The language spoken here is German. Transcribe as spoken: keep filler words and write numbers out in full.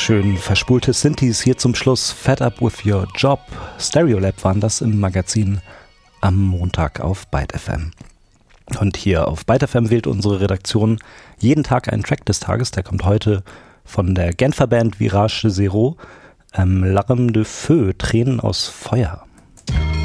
Schön verspulte Synthes hier zum Schluss. Fed Up With Your Job. Stereolab waren das im Magazin am Montag auf Byte F M. Und hier auf Byte F M wählt unsere Redaktion jeden Tag einen Track des Tages. Der kommt heute von der Genfer Band Virage Zero. Ähm, Larmes de Feu, Tränen aus Feuer.